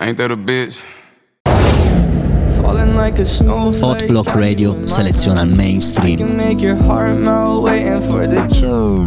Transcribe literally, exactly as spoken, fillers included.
Ain't that a bitch? Hot Block Radio seleziona il mainstream.